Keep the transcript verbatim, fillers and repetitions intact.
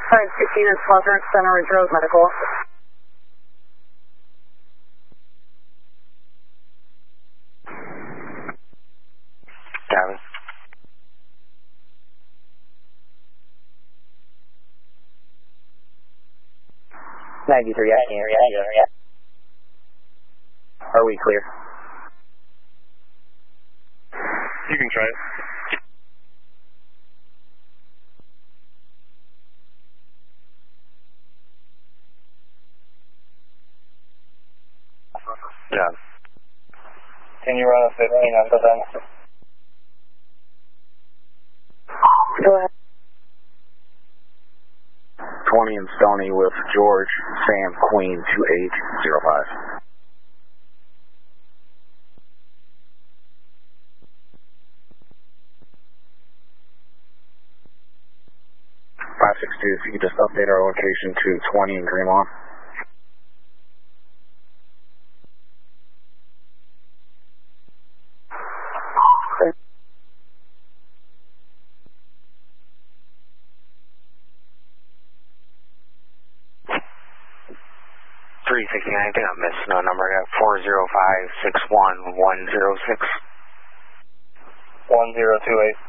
five sixteen is Pleasant Center Ridge Road Medical. Gavin. ninety-three, I can hear you, I can hear you. Are we clear? You can try it. Yeah. Can you run a fifteen until then? Go ahead. twenty and Stony with George, Sam, Queen, two eight zero five. five six two, if you could just update our location to twenty in Greenlawn. three sixty-nine, I think I missed no number. I got four zero five six one one zero six. one zero two eight.